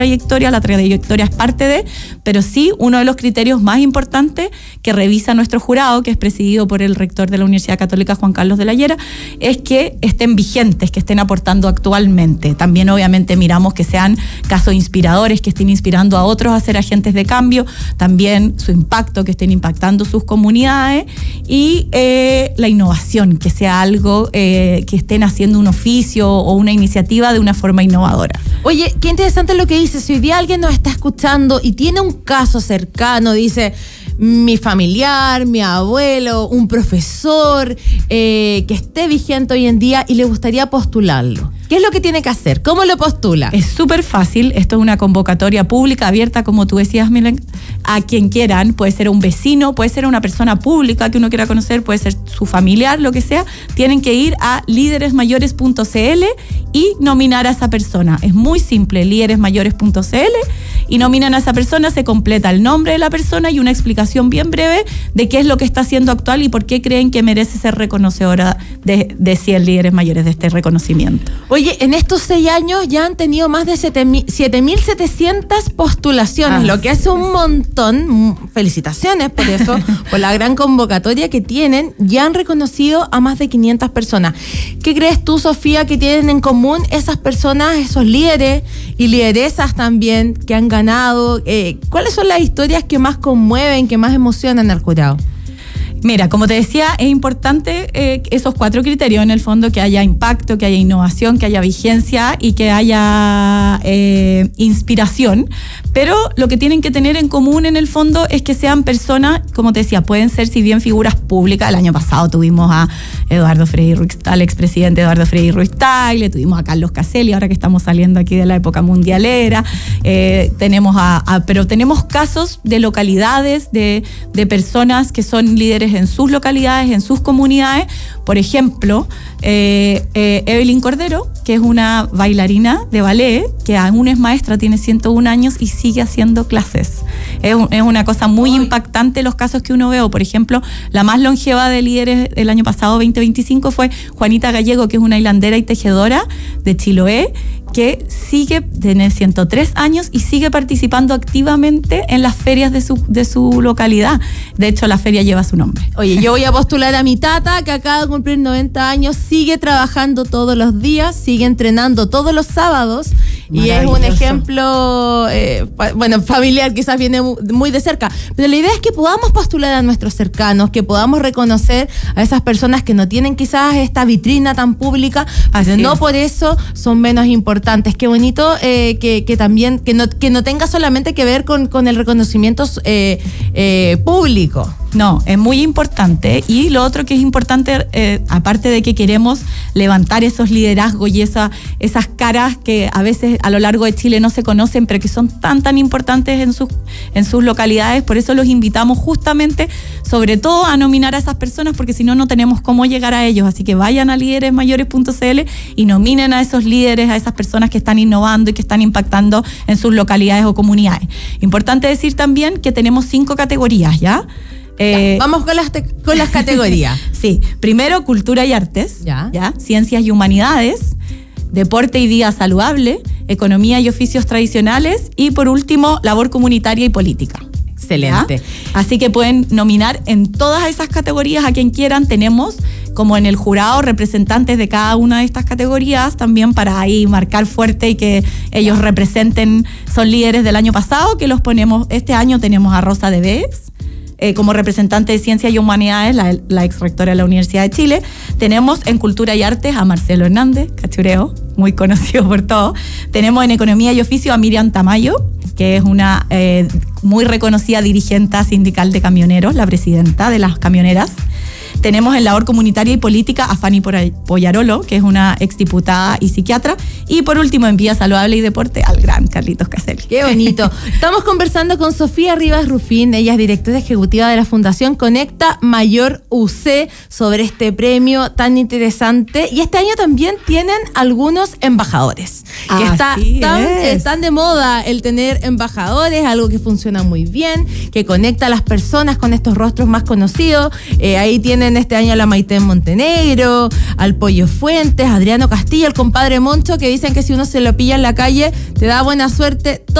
la trayectoria es parte de, pero sí uno de los criterios más importantes que revisa nuestro jurado, que es presidido por el rector de la Universidad Católica, Juan Carlos de la Llera, es que estén vigentes, que estén aportando actualmente. También obviamente miramos que sean casos inspiradores, que estén inspirando a otros a ser agentes de cambio, también su impacto, que estén impactando sus comunidades, y la innovación, que sea algo que estén haciendo un oficio o una iniciativa de una forma innovadora. Oye, qué interesante lo que dices. Si hoy día alguien nos está escuchando y tiene un caso cercano, dice mi familiar, mi abuelo, un profesor que esté vigente hoy en día y le gustaría postularlo, ¿qué es lo que tiene que hacer? ¿Cómo lo postula? Es súper fácil. Esto es una convocatoria pública abierta, como tú decías, Milen, a quien quieran. Puede ser un vecino, puede ser una persona pública que uno quiera conocer, puede ser su familiar, lo que sea. Tienen que ir a lideresmayores.cl y nominar a esa persona. Es muy simple, lideresmayores.cl, y nominan a esa persona, se completa el nombre de la persona y una explicación bien breve de qué es lo que está haciendo actual y por qué creen que merece ser reconocedora de 100 líderes mayores, de este reconocimiento. Oye, en estos 6 años ya han tenido más de 7.700 postulaciones, lo que hace un montón. Felicitaciones por eso, por la gran convocatoria que tienen. Ya han reconocido a más de 500 personas. ¿Qué crees tú, Sofía, que tienen en común esas personas, esos líderes y lideresas también que han ganado? ¿Cuáles son las historias que más conmueven, que más emocionan al jurado? Mira, como te decía, es importante esos 4 criterios, en el fondo: que haya impacto, que haya innovación, que haya vigencia y que haya inspiración. Pero lo que tienen que tener en común, en el fondo, es que sean personas, como te decía, pueden ser, si bien figuras públicas. El año pasado tuvimos a Eduardo Frei Ruiz-Tagle, al expresidente Eduardo Frei Ruiz-Tagle, tuvimos a Carlos Caselli, ahora que estamos saliendo aquí de la época mundialera. Pero tenemos casos de localidades, de personas que son líderes en sus localidades, en sus comunidades. Por ejemplo, Evelyn Cordero, que es una bailarina de ballet, que aún es maestra, tiene 101 años y sigue haciendo clases. Es una cosa muy impactante los casos que uno ve. Por ejemplo, la más longeva de líderes el año pasado, 2025, fue Juanita Gallego, que es una hilandera y tejedora de Chiloé, que tiene 103 años y sigue participando activamente en las ferias de su localidad. De hecho, la feria lleva su nombre. Oye, yo voy a postular a mi tata, que acaba de cumplir 90 años, sigue trabajando todos los días, sigue entrenando todos los sábados, y es un ejemplo, familiar, quizás viene muy de cerca. Pero la idea es que podamos postular a nuestros cercanos, que podamos reconocer a esas personas que no tienen quizás esta vitrina tan pública, pero no por eso son menos importantes. Qué bonito que también, que no tenga solamente que ver con el reconocimiento público. No, es muy importante. Y lo otro que es importante, aparte de que queremos levantar esos liderazgos y esas caras que a veces a lo largo de Chile no se conocen, pero que son tan importantes en sus localidades, por eso los invitamos justamente, sobre todo, a nominar a esas personas, porque si no, no tenemos cómo llegar a ellos. Así que vayan a lideresmayores.cl y nominen a esos líderes, a esas personas que están innovando y que están impactando en sus localidades o comunidades. Importante decir también que tenemos 5 categorías, ¿ya? Vamos con las categorías. Sí, primero cultura y artes, ¿ya? Ciencias y humanidades, deporte y vida saludable, economía y oficios tradicionales, y por último, labor comunitaria y política. Excelente. ¿Ya? Así que pueden nominar en todas esas categorías a quien quieran. Tenemos, como en el jurado, representantes de cada una de estas categorías también, para ahí marcar fuerte y que ellos representen. Son líderes del año pasado, que los ponemos. Este año tenemos a Rosa de Bes como representante de Ciencias y Humanidades, la ex rectora de la Universidad de Chile. Tenemos en Cultura y Artes a Marcelo Hernández, cachureo, muy conocido por todos. Tenemos en Economía y Oficio a Miriam Tamayo, que es una muy reconocida dirigente sindical de camioneros, la presidenta de las camioneras. Tenemos en labor comunitaria y política a Fanny Poyarolo, que es una exdiputada y psiquiatra. Y por último, en vida saludable y deporte, al gran Carlitos Caselli. ¡Qué bonito! Estamos conversando con Sofía Rivas Rufín, ella es directora ejecutiva de la Fundación Conecta Mayor UC, sobre este premio tan interesante. Y este año también tienen algunos embajadores, que están de moda el tener embajadores, algo que funciona muy bien, que conecta a las personas con estos rostros más conocidos. Ahí tienen tienen este año a la Maite Montenegro, al Pollo Fuentes, Adriano Castillo, el compadre Moncho, que dicen que si uno se lo pilla en la calle, te da buena suerte.